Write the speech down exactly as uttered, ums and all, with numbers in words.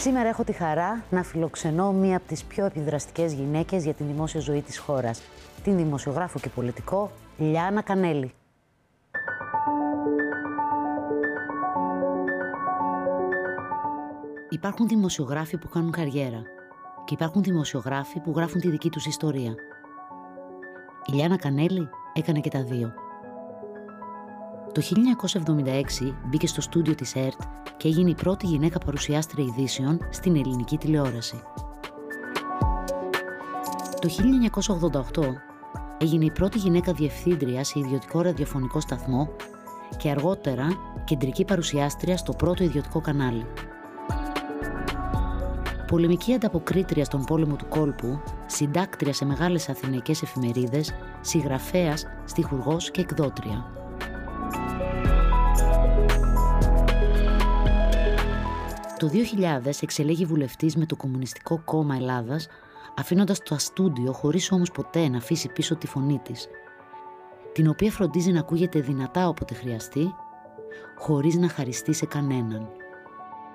Σήμερα έχω τη χαρά να φιλοξενώ μία από τις πιο επιδραστικές γυναίκες για την δημόσια ζωή της χώρας, την δημοσιογράφο και πολιτικό Λιάννα Κανέλη. Υπάρχουν δημοσιογράφοι που κάνουν καριέρα και υπάρχουν δημοσιογράφοι που γράφουν τη δική τους ιστορία. Η Λιάννα Κανέλη έκανε και τα δύο. Το χίλια εννιακόσια εβδομήντα έξι μπήκε στο στούντιο της ΕΡΤ και έγινε η πρώτη γυναίκα παρουσιάστρια ειδήσεων στην ελληνική τηλεόραση. Το χίλια εννιακόσια ογδόντα οκτώ έγινε η πρώτη γυναίκα διευθύντρια σε ιδιωτικό ραδιοφωνικό σταθμό και αργότερα κεντρική παρουσιάστρια στο πρώτο ιδιωτικό κανάλι. Πολεμική ανταποκρίτρια στον πόλεμο του κόλπου, συντάκτρια σε μεγάλες αθηναϊκές εφημερίδες, συγγραφέας, στιχουργός και εκδότρια. Το δύο χιλιάδες εξελέγει βουλευτής με το Κομμουνιστικό Κόμμα Ελλάδας, αφήνοντας το στούντιο χωρίς όμως ποτέ να αφήσει πίσω τη φωνή της, την οποία φροντίζει να ακούγεται δυνατά όποτε χρειαστεί, χωρίς να χαριστεί σε κανέναν.